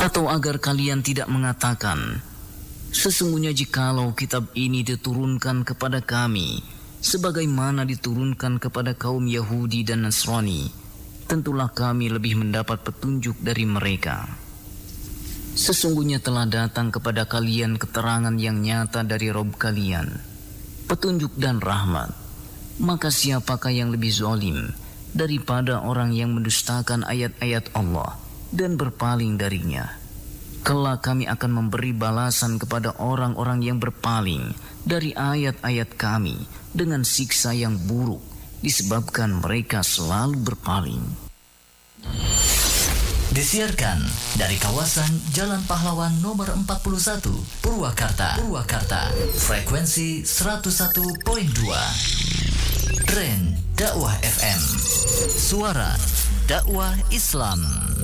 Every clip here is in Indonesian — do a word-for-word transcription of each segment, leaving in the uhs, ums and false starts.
Atau agar kalian tidak mengatakan, sesungguhnya jikalau kitab ini diturunkan kepada kami sebagaimana diturunkan kepada kaum Yahudi dan Nasrani, tentulah kami lebih mendapat petunjuk dari mereka. Sesungguhnya telah datang kepada kalian keterangan yang nyata dari Rabb kalian, petunjuk dan rahmat. Maka siapakah yang lebih zalim daripada orang yang mendustakan ayat-ayat Allah dan berpaling darinya? Kelak kami akan memberi balasan kepada orang-orang yang berpaling dari ayat-ayat kami dengan siksa yang buruk disebabkan mereka selalu berpaling. Disiarkan dari kawasan Jalan Pahlawan nomor empat puluh satu, Purwakarta, Purwakarta, frekuensi seratus satu koma dua. Tren Dakwah F M, suara dakwah Islam.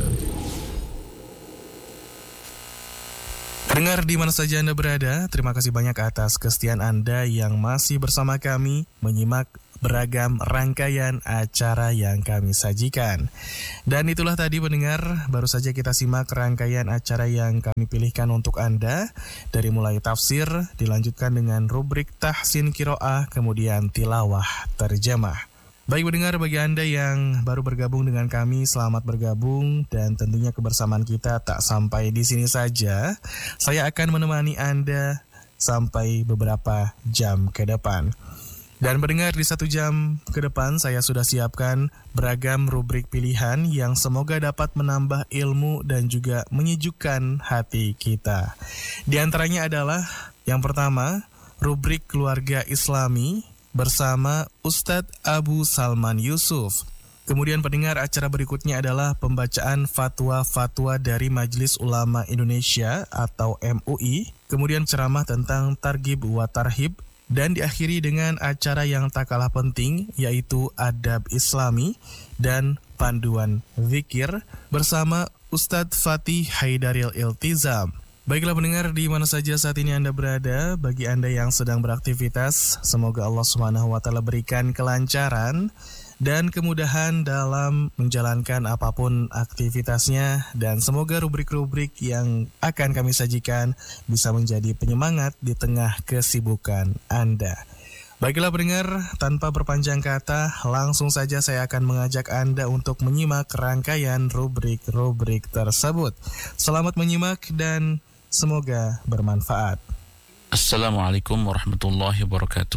Pendengar di mana saja Anda berada, terima kasih banyak atas kesetiaan Anda yang masih bersama kami menyimak beragam rangkaian acara yang kami sajikan. Dan itulah tadi pendengar, baru saja kita simak rangkaian acara yang kami pilihkan untuk Anda. Dari mulai tafsir, dilanjutkan dengan rubrik tahsin qiraah, kemudian tilawah terjemah. Baik pendengar, bagi Anda yang baru bergabung dengan kami, selamat bergabung dan tentunya kebersamaan kita tak sampai di sini saja. Saya akan menemani Anda sampai beberapa jam ke depan. Dan pendengar, di satu jam ke depan saya sudah siapkan beragam rubrik pilihan yang semoga dapat menambah ilmu dan juga menyejukkan hati kita. Di antaranya adalah yang pertama, rubrik keluarga Islami bersama Ustadz Abu Salman Yusuf. Kemudian pendengar, acara berikutnya adalah pembacaan fatwa-fatwa dari Majelis Ulama Indonesia atau M U I. Kemudian ceramah tentang targhib wa tarhib. Dan diakhiri dengan acara yang tak kalah penting, yaitu adab Islami dan panduan zikir bersama Ustadz Fatih Haidaril Iltizam. Baiklah pendengar, di mana saja saat ini Anda berada, bagi Anda yang sedang beraktivitas, semoga Allah subhanahu wa taala berikan kelancaran dan kemudahan dalam menjalankan apapun aktivitasnya, dan semoga rubrik-rubrik yang akan kami sajikan bisa menjadi penyemangat di tengah kesibukan Anda. Baiklah pendengar, tanpa berpanjang kata, langsung saja saya akan mengajak Anda untuk menyimak rangkaian rubrik-rubrik tersebut. Selamat menyimak dan semoga bermanfaat. Assalamualaikum warahmatullahi wabarakatuh.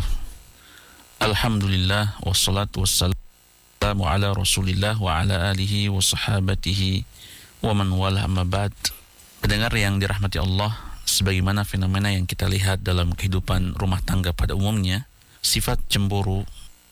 Alhamdulillah wassalatu wassalamu ala Rasulillah wa ala alihi wa sahabatihi wa man wala amma ba'd. Pendengar yang dirahmati Allah, sebagaimana fenomena yang kita lihat dalam kehidupan rumah tangga pada umumnya, sifat cemburu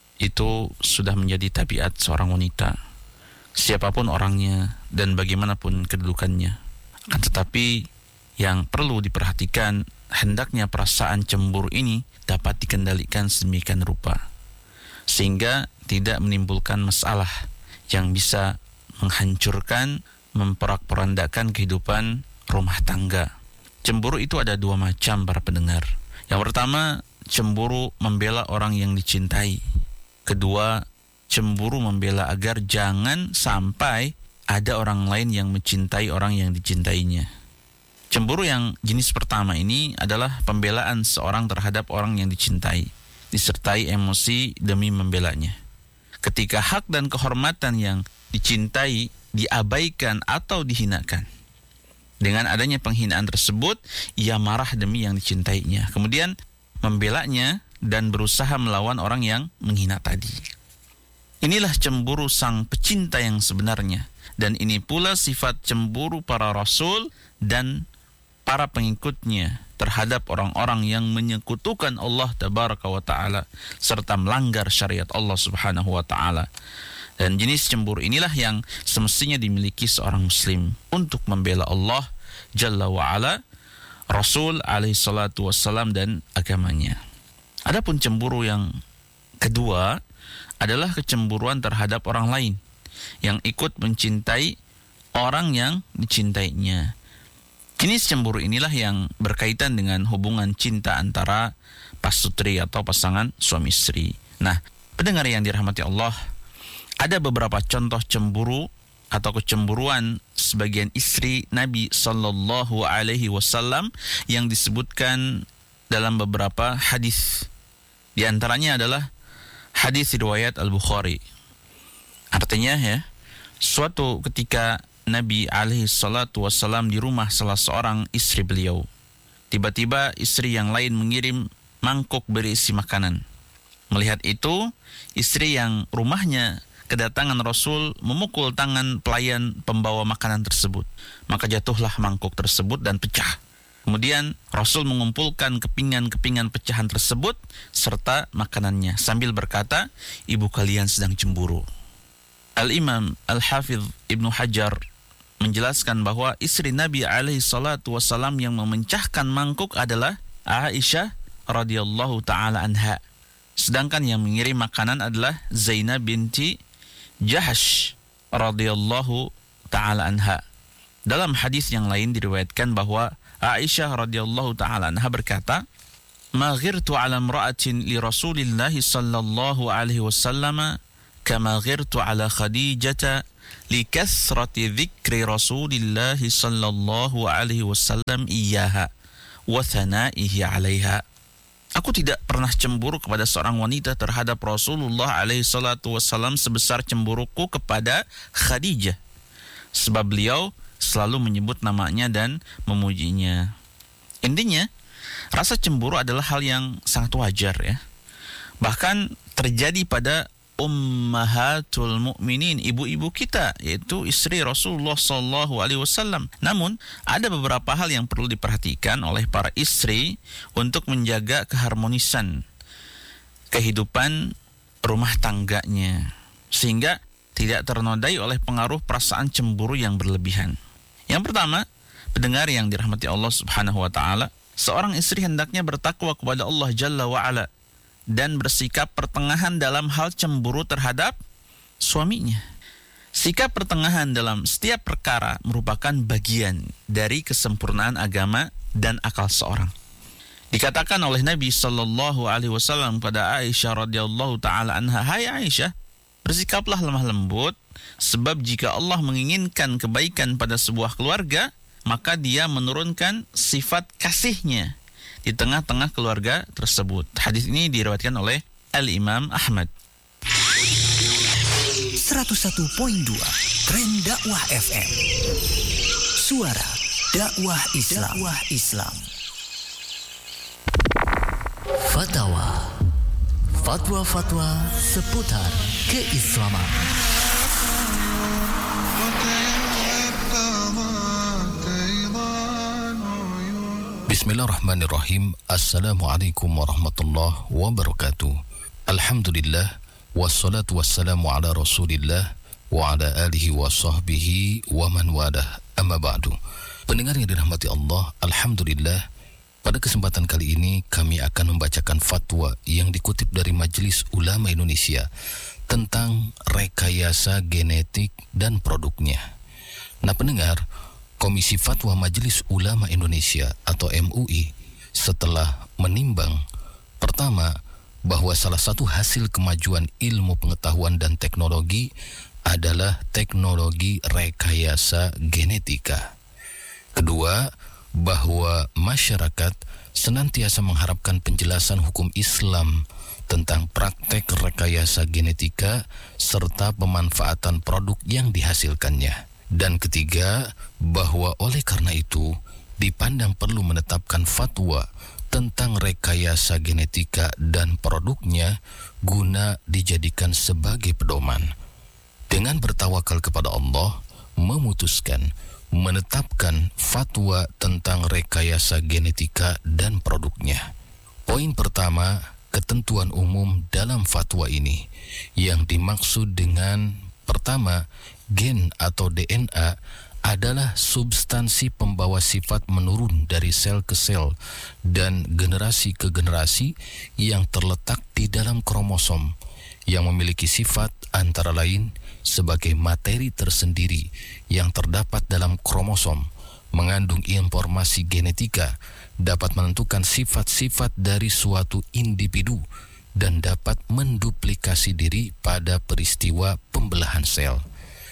itu sudah menjadi tabiat seorang wanita, siapapun orangnya dan bagaimanapun kedudukannya. Akan tetapi yang perlu diperhatikan, hendaknya perasaan cemburu ini dapat dikendalikan sedemikian rupa sehingga tidak menimbulkan masalah yang bisa menghancurkan, memporak-porandakan kehidupan rumah tangga. Cemburu itu ada dua macam para pendengar. Yang pertama, cemburu membela orang yang dicintai. Kedua, cemburu membela agar jangan sampai ada orang lain yang mencintai orang yang dicintainya. Cemburu yang jenis pertama ini adalah pembelaan seorang terhadap orang yang dicintai, disertai emosi demi membelanya. Ketika hak dan kehormatan yang dicintai diabaikan atau dihinakan. Dengan adanya penghinaan tersebut, ia marah demi yang dicintainya. Kemudian membelanya dan berusaha melawan orang yang menghina tadi. Inilah cemburu sang pecinta yang sebenarnya. Dan ini pula sifat cemburu para rasul dan para pengikutnya terhadap orang-orang yang menyekutukan Allah tabaraka wa ta'ala serta melanggar syariat Allah subhanahu wa ta'ala. Dan jenis cemburu inilah yang semestinya dimiliki seorang muslim untuk membela Allah jalla wa ala, Rasul alaihi salatu wassalam dan agamanya. Adapun cemburu yang kedua adalah kecemburuan terhadap orang lain yang ikut mencintai orang yang dicintainya. Jenis cemburu inilah yang berkaitan dengan hubungan cinta antara pasutri atau pasangan suami istri. Nah, pendengar yang dirahmati Allah, ada beberapa contoh cemburu atau kecemburuan sebagian istri Nabi sallallahu alaihi wasallam yang disebutkan dalam beberapa hadis. Di antaranya adalah hadis riwayat Al-Bukhari. Artinya ya, suatu ketika Nabi alaihi salatu wasallam di rumah salah seorang istri beliau, tiba-tiba istri yang lain mengirim mangkuk berisi makanan. Melihat itu, istri yang rumahnya kedatangan Rasul memukul tangan pelayan pembawa makanan tersebut. Maka jatuhlah mangkuk tersebut dan pecah. Kemudian Rasul mengumpulkan kepingan-kepingan pecahan tersebut serta makanannya sambil berkata, ibu kalian sedang cemburu. Al-Imam Al-Hafidh Ibnu Hajar menjelaskan bahwa istri Nabi alaihi salatu wasallam yang memecahkan mangkuk adalah Aisyah radhiyallahu taala anha. Sedangkan yang mengirim makanan adalah Zainab binti Jahash radhiyallahu taala anha. Dalam hadis yang lain diriwayatkan bahwa Aisyah radhiyallahu taala anha berkata, "Ma ghirtu 'ala imra'atin li Rasulillah sallallahu alaihi wasallam kama ghirtu 'ala Khadijah li kathrati dzikri Rasulillah sallallahu alaihi wasallam iyyaha wa thana'ihi 'alaiha." Aku tidak pernah cemburu kepada seorang wanita terhadap Rasulullah alaihi salatu wasallam sebesar cemburuku kepada Khadijah, sebab beliau selalu menyebut namanya dan memujinya. Intinya, rasa cemburu adalah hal yang sangat wajar ya. Bahkan terjadi pada ummahatul mukminin, ibu-ibu kita, yaitu istri Rasulullah sallallahu alaihi wasallam. Namun, ada beberapa hal yang perlu diperhatikan oleh para istri untuk menjaga keharmonisan kehidupan rumah tangganya, sehingga tidak ternodai oleh pengaruh perasaan cemburu yang berlebihan. Yang pertama, pendengar yang dirahmati Allah Subhanahu wa taala, seorang istri hendaknya bertakwa kepada Allah Jalla wa Ala dan bersikap pertengahan dalam hal cemburu terhadap suaminya. Sikap pertengahan dalam setiap perkara merupakan bagian dari kesempurnaan agama dan akal seorang. Dikatakan oleh Nabi sallallahu alaihi wasallam pada Aisyah radhiyallahu taala anha, "Hai Aisyah, bersikaplah lemah lembut, sebab jika Allah menginginkan kebaikan pada sebuah keluarga, maka Dia menurunkan sifat kasihnya di tengah-tengah keluarga tersebut." Hadis ini diriwayatkan oleh Al-Imam Ahmad. seratus satu koma dua Tren Dakwah F M. Suara dakwah Islam. Dakwah Islam. Fatwa. Fatwa-fatwa seputar keislaman. Bismillahirrahmanirrahim. Assalamualaikum warahmatullahi wabarakatuh. Alhamdulillah, wassalatu wassalamu ala Rasulillah wa ala alihi wa sahbihi wa man walah. Amma ba'du. Pendengar yang dirahmati Allah, alhamdulillah, pada kesempatan kali ini kami akan membacakan fatwa yang dikutip dari Majelis Ulama Indonesia tentang rekayasa genetik dan produknya. Nah pendengar, Komisi Fatwa Majelis Ulama Indonesia atau M U I setelah menimbang pertama bahwa salah satu hasil kemajuan ilmu pengetahuan dan teknologi adalah teknologi rekayasa genetika. Kedua, bahwa masyarakat senantiasa mengharapkan penjelasan hukum Islam tentang praktek rekayasa genetika serta pemanfaatan produk yang dihasilkannya. Dan ketiga, bahwa oleh karena itu dipandang perlu menetapkan fatwa tentang rekayasa genetika dan produknya guna dijadikan sebagai pedoman. Dengan bertawakal kepada Allah, memutuskan menetapkan fatwa tentang rekayasa genetika dan produknya. Poin pertama, ketentuan umum dalam fatwa ini yang dimaksud dengan pertama, gen atau D N A adalah substansi pembawa sifat menurun dari sel ke sel dan generasi ke generasi yang terletak di dalam kromosom yang memiliki sifat antara lain sebagai materi tersendiri yang terdapat dalam kromosom, mengandung informasi genetika, dapat menentukan sifat-sifat dari suatu individu dan dapat menduplikasi diri pada peristiwa pembelahan sel.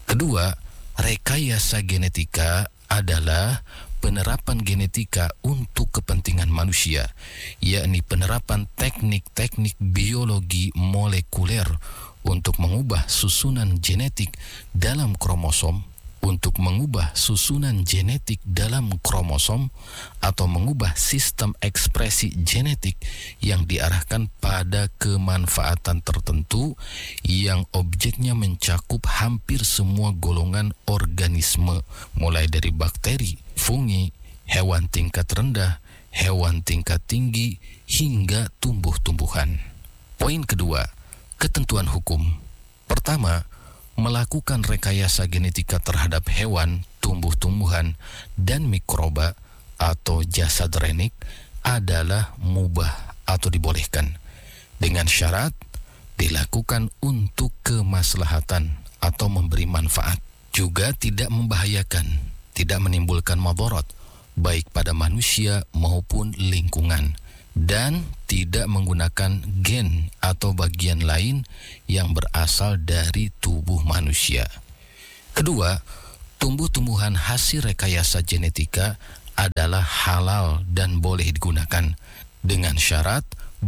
Kedua, rekayasa genetika adalah penerapan genetika untuk kepentingan manusia, yakni penerapan teknik-teknik biologi molekuler untuk mengubah susunan genetik dalam kromosom, untuk mengubah susunan genetik dalam kromosom atau mengubah sistem ekspresi genetik yang diarahkan pada kemanfaatan tertentu yang objeknya mencakup hampir semua golongan organisme, mulai dari bakteri, fungi, hewan tingkat rendah, hewan tingkat tinggi, hingga tumbuh-tumbuhan. Poin kedua, ketentuan hukum. Pertama, melakukan rekayasa genetika terhadap hewan, tumbuh-tumbuhan, dan mikroba atau jasad renik adalah mubah atau dibolehkan, dengan syarat dilakukan untuk kemaslahatan atau memberi manfaat, juga tidak membahayakan, tidak menimbulkan madarat baik pada manusia maupun lingkungan, dan tidak menggunakan gen atau bagian lain yang berasal dari tubuh manusia. Kedua, tumbuh-tumbuhan hasil rekayasa genetika adalah halal dan boleh digunakan dengan syarat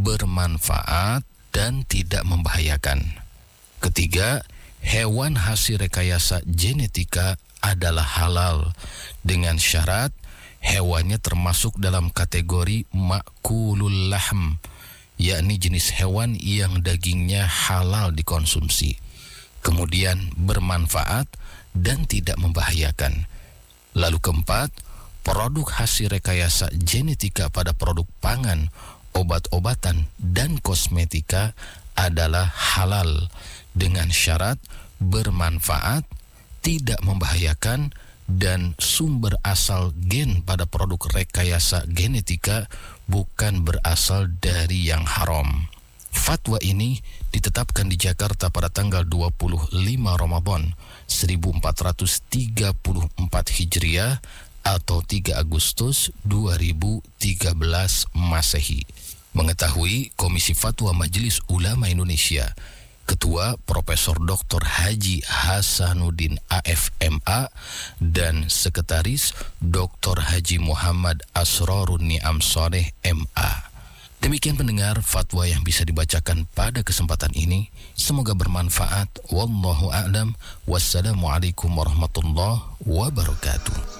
bermanfaat dan tidak membahayakan. Ketiga, hewan hasil rekayasa genetika adalah halal dengan syarat hewannya termasuk dalam kategori makulul lahm, yakni jenis hewan yang dagingnya halal dikonsumsi, kemudian bermanfaat dan tidak membahayakan. Lalu keempat, produk hasil rekayasa genetika pada produk pangan, obat-obatan, dan kosmetika adalah halal dengan syarat bermanfaat, tidak membahayakan, dan sumber asal gen pada produk rekayasa genetika bukan berasal dari yang haram. Fatwa ini ditetapkan di Jakarta pada tanggal dua puluh lima Ramadan seribu empat ratus tiga puluh empat Hijriah atau tiga Agustus dua ribu tiga belas Masehi. Mengetahui Komisi Fatwa Majelis Ulama Indonesia, Ketua Profesor Doktor Haji Hasanuddin A F M A dan Sekretaris Doktor Haji Muhammad Asrorun Ni'am Soleh M A. Demikian pendengar fatwa yang bisa dibacakan pada kesempatan ini. Semoga bermanfaat. Wallahu a'lam. Wassalamualaikum warahmatullahi wabarakatuh.